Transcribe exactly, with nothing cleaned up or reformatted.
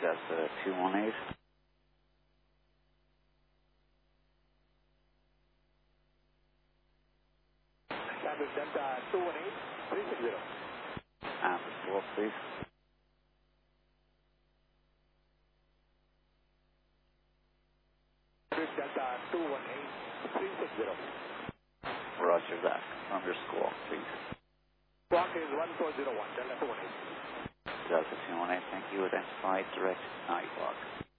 Delta two one eight. Establish Delta two one eight, three six zero. And the slope, please. Establish Delta two one eight, three six zero. Roger that. Confirm your squawk, please. Squawk is one four zero one, Delta two one eight. Delta two one eight, thank you. Identified direct night walk.